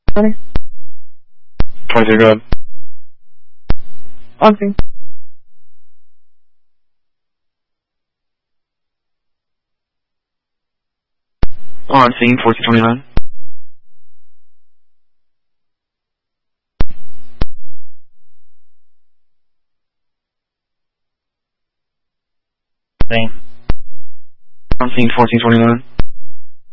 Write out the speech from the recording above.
Honey. 22, go ahead. On scene. On scene, 1429. Same. On scene, 1429.